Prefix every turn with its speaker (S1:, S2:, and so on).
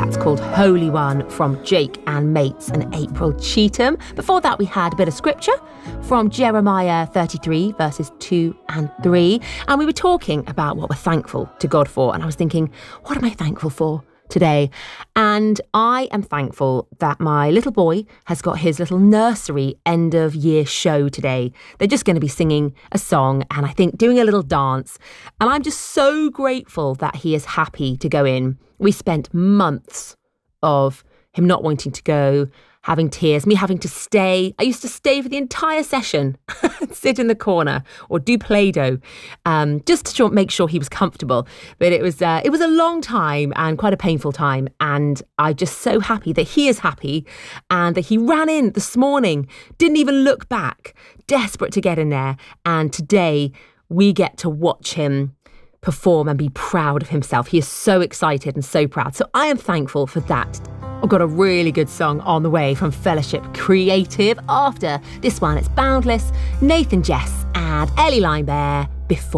S1: That's called Holy One from Jake and Mates and April Cheetham. Before that, we had a bit of scripture from Jeremiah 33, verses 2 and 3. And we were talking about what we're thankful to God for. And I was thinking, what am I thankful for today? And I am thankful that my little boy has got his little nursery end of year show today. They're just going to be singing a song and I think doing a little dance. And I'm just so grateful that he is happy to go in. We spent months of him not wanting to go, having tears, me having to stay. I used to stay for the entire session, sit in the corner or do Play-Doh, just to make sure he was comfortable. But it was a long time and quite a painful time. And I'm just so happy that he is happy and that he ran in this morning, didn't even look back, desperate to get in there. And today we get to watch him perform and be proud of himself. He is so excited and so proud. So I am thankful for that. I've got a really good song on the way from Fellowship Creative after this one. It's Boundless, Nathan Jess and Ellie Linebear, Before.